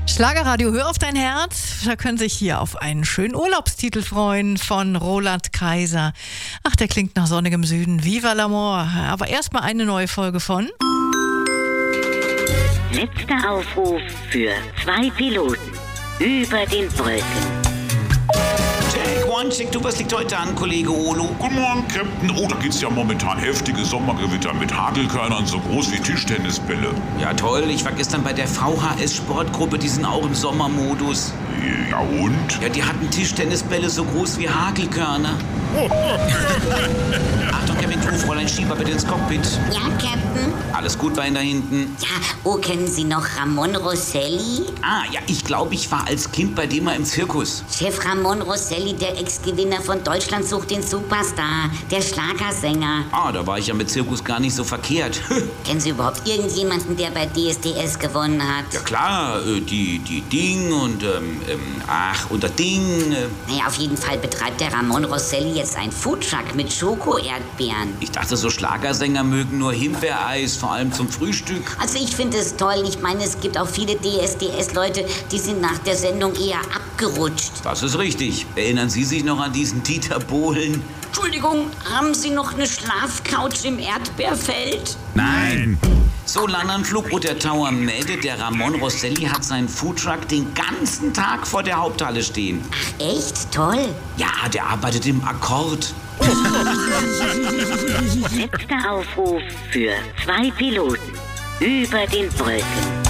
Schlagerradio, hör auf dein Herz. Da können sich hier auf einen schönen Urlaubstitel freuen von Roland Kaiser. Ach, der klingt nach sonnigem Süden. Viva l'amor. Aber erstmal eine neue Folge von Letzter Aufruf für 2 Piloten über den Wolken. Take one, check, du, was liegt heute an, Kollege Olo? Guten Morgen, Captain. Oh, da gibt's ja momentan heftige Sommergewitter mit Hagelkörnern so groß wie Tischtennisbälle. Ja toll, ich war gestern bei der VHS-Sportgruppe, die sind auch im Sommermodus. Ja und? Ja, die hatten Tischtennisbälle so groß wie Hagelkörner. Achtung, Kevin, du, Fräulein Schieber, bitte ins Cockpit. Ja, Captain? Alles gut bei Ihnen da hinten? Ja, oh, kennen Sie noch Ramon Rosselli? Ah, ja, ich glaube, ich war als Kind bei dem mal im Zirkus. Chef Ramon Rosselli, der Ex-Gewinner von Deutschland sucht den Superstar, der Schlagersänger. Ah, da war ich ja mit Zirkus gar nicht so verkehrt. Kennen Sie überhaupt irgendjemanden, der bei DSDS gewonnen hat? Ja klar, die Ding und, und der Ding. Naja, auf jeden Fall betreibt der Ramon Rosselli jetzt einen Foodtruck mit Schoko-Erdbeeren. Ich dachte, so Schlagersänger mögen nur Himbeereis, vor allem zum Frühstück. Also ich finde es toll. Ich meine, es gibt auch viele DSDS-Leute, die sind nach der Sendung eher abgerutscht. Das ist richtig. Erinnern Sie sich noch an diesen Dieter Bohlen? Entschuldigung, haben Sie noch eine Schlafcouch im Erdbeerfeld? Nein. So, Landanflug der Tower meldet, der Ramon Rosselli hat seinen Foodtruck den ganzen Tag vor der Haupthalle stehen. Ach, echt? Toll. Ja, der arbeitet im Akkord. Letzter Aufruf für 2 Piloten über den Wolken.